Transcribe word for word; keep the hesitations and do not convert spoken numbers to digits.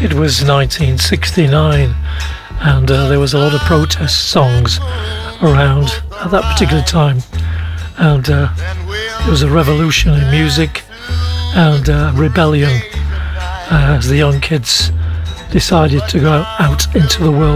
It was nineteen sixty-nine, and uh, there was a lot of protest songs around at that particular time, and uh, there was a revolution in music and uh, rebellion uh, as the young kids decided to go out into the world